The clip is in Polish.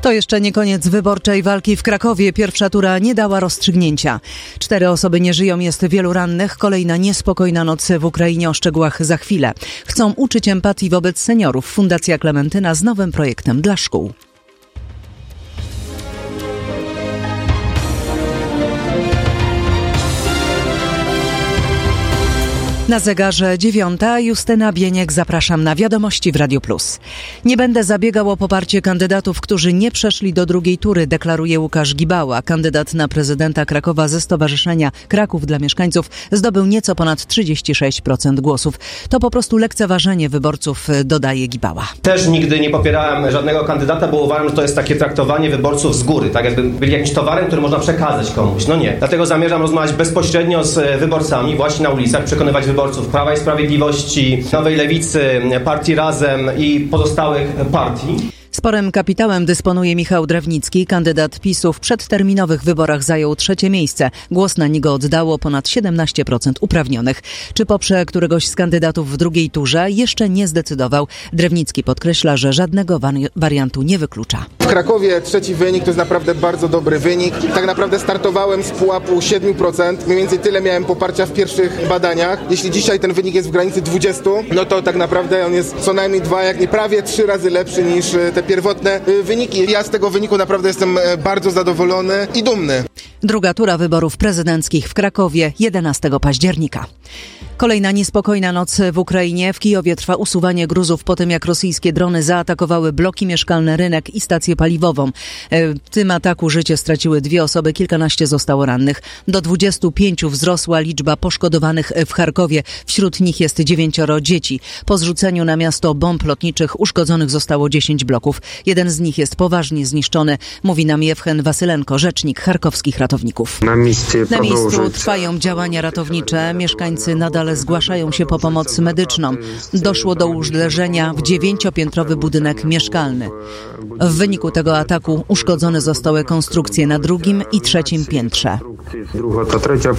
To jeszcze nie koniec wyborczej walki w Krakowie. Pierwsza tura nie dała rozstrzygnięcia. 4 osoby nie żyją, jest wielu rannych. Kolejna niespokojna noc w Ukrainie, o szczegółach za chwilę. Chcą uczyć empatii wobec seniorów. Fundacja Klementyna z nowym projektem dla szkół. Na zegarze 9:00. Justyna Bieniek, zapraszam na Wiadomości w Radiu Plus. Nie będę zabiegał o poparcie kandydatów, którzy nie przeszli do drugiej tury, deklaruje Łukasz Gibała. Kandydat na prezydenta Krakowa ze Stowarzyszenia Kraków dla Mieszkańców zdobył nieco ponad 36% głosów. To po prostu lekceważenie wyborców, dodaje Gibała. Też nigdy nie popierałem żadnego kandydata, bo uważam, że to jest takie traktowanie wyborców z góry, tak jakby byli jakimś towarem, który można przekazać komuś. No nie. Dlatego zamierzam rozmawiać bezpośrednio z wyborcami właśnie na ulicach, przekonywać wyborców Prawa i Sprawiedliwości, Nowej Lewicy, Partii Razem i pozostałych partii. Sporym kapitałem dysponuje Michał Drewnicki. Kandydat PiS-u w przedterminowych wyborach zajął 3. miejsce. Głos na niego oddało ponad 17% uprawnionych. Czy poprze któregoś z kandydatów w drugiej turze? Jeszcze nie zdecydował. Drewnicki podkreśla, że żadnego wariantu nie wyklucza. W Krakowie 3. wynik to jest naprawdę bardzo dobry wynik. Tak naprawdę startowałem z pułapu 7%. Mniej więcej tyle miałem poparcia w pierwszych badaniach. Jeśli dzisiaj ten wynik jest w granicy 20, no to tak naprawdę on jest co najmniej 2, jak nie prawie 3 razy lepszy niż te pierwotne wyniki. Ja z tego wyniku naprawdę jestem bardzo zadowolony i dumny. Druga tura wyborów prezydenckich w Krakowie 11 października. Kolejna niespokojna noc w Ukrainie. W Kijowie trwa usuwanie gruzów po tym, jak rosyjskie drony zaatakowały bloki mieszkalne, rynek i stację paliwową. W tym ataku życie straciły 2 osoby, kilkanaście zostało rannych. Do 25 wzrosła liczba poszkodowanych w Charkowie. Wśród nich jest 9 dzieci. Po zrzuceniu na miasto bomb lotniczych uszkodzonych zostało 10 bloków. Jeden z nich jest poważnie zniszczony, mówi nam Jewchen Wasylenko, rzecznik charkowskich ratowników. Na miejscu trwają działania ratownicze. Mieszkańcy nadal zgłaszają się po pomoc medyczną. Doszło do uderzenia w 9-piętrowy budynek mieszkalny. W wyniku tego ataku uszkodzone zostały konstrukcje na 2. i 3. piętrze.